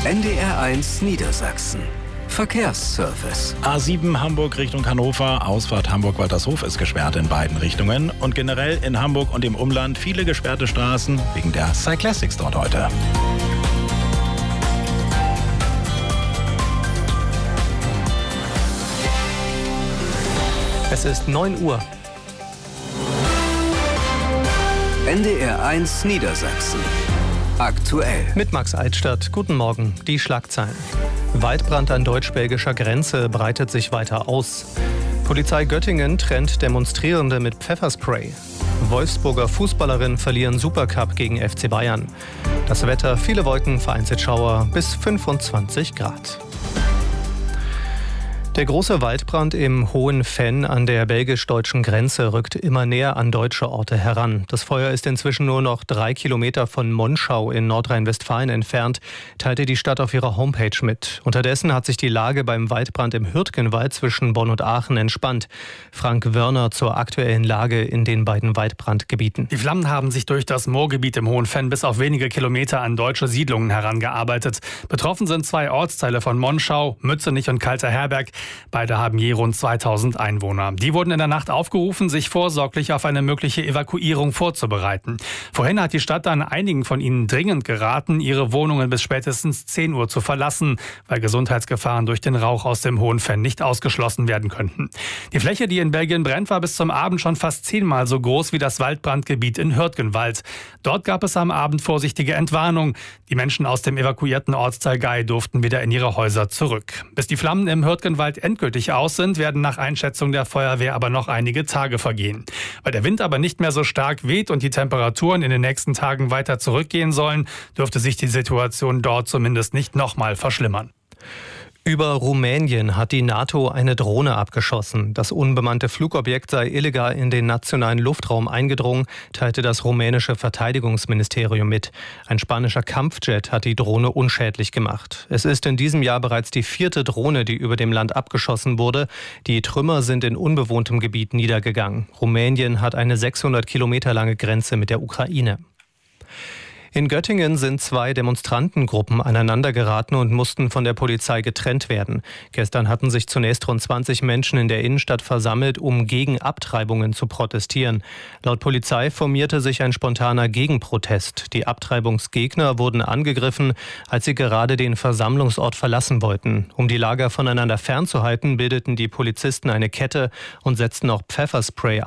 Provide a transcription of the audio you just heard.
NDR1 Niedersachsen. Verkehrsservice. A7 Hamburg Richtung Hannover, Ausfahrt Hamburg-Waltershof ist gesperrt in beiden Richtungen. Und generell in Hamburg und im Umland viele gesperrte Straßen wegen der Cyclassics dort heute. Es ist 9 Uhr. NDR1 Niedersachsen. Aktuell. Mit Max Altstadt. Guten Morgen. Die Schlagzeilen. Waldbrand an deutsch-belgischer Grenze breitet sich weiter aus. Polizei Göttingen trennt Demonstrierende mit Pfefferspray. Wolfsburger Fußballerinnen verlieren Supercup gegen FC Bayern. Das Wetter, viele Wolken, vereinzelt Schauer bis 25 Grad. Der große Waldbrand im Hohen Venn an der belgisch-deutschen Grenze rückt immer näher an deutsche Orte heran. Das Feuer ist inzwischen nur noch 3 Kilometer von Monschau in Nordrhein-Westfalen entfernt, teilte die Stadt auf ihrer Homepage mit. Unterdessen hat sich die Lage beim Waldbrand im Hürtgenwald zwischen Bonn und Aachen entspannt. Frank Wörner zur aktuellen Lage in den beiden Waldbrandgebieten. Die Flammen haben sich durch das Moorgebiet im Hohen Venn bis auf wenige Kilometer an deutsche Siedlungen herangearbeitet. Betroffen sind 2 Ortsteile von Monschau, Mützenich und Kalter Herberg. Beide haben je rund 2000 Einwohner. Die wurden in der Nacht aufgerufen, sich vorsorglich auf eine mögliche Evakuierung vorzubereiten. Vorhin hat die Stadt dann einigen von ihnen dringend geraten, ihre Wohnungen bis spätestens 10 Uhr zu verlassen, weil Gesundheitsgefahren durch den Rauch aus dem Hohen Venn nicht ausgeschlossen werden könnten. Die Fläche, die in Belgien brennt, war bis zum Abend schon fast 10-mal so groß wie das Waldbrandgebiet in Hürtgenwald. Dort gab es am Abend vorsichtige Entwarnung. Die Menschen aus dem evakuierten Ortsteil Gei durften wieder in ihre Häuser zurück. Bis die Flammen im Hürtgenwald endgültig aus sind, werden nach Einschätzung der Feuerwehr aber noch einige Tage vergehen. Weil der Wind aber nicht mehr so stark weht und die Temperaturen in den nächsten Tagen weiter zurückgehen sollen, dürfte sich die Situation dort zumindest nicht nochmal verschlimmern. Über Rumänien hat die NATO eine Drohne abgeschossen. Das unbemannte Flugobjekt sei illegal in den nationalen Luftraum eingedrungen, teilte das rumänische Verteidigungsministerium mit. Ein spanischer Kampfjet hat die Drohne unschädlich gemacht. Es ist in diesem Jahr bereits die 4. Drohne, die über dem Land abgeschossen wurde. Die Trümmer sind in unbewohntem Gebiet niedergegangen. Rumänien hat eine 600 Kilometer lange Grenze mit der Ukraine. In Göttingen sind 2 Demonstrantengruppen aneinandergeraten und mussten von der Polizei getrennt werden. Gestern hatten sich zunächst rund 20 Menschen in der Innenstadt versammelt, um gegen Abtreibungen zu protestieren. Laut Polizei formierte sich ein spontaner Gegenprotest. Die Abtreibungsgegner wurden angegriffen, als sie gerade den Versammlungsort verlassen wollten. Um die Lager voneinander fernzuhalten, bildeten die Polizisten eine Kette und setzten auch Pfefferspray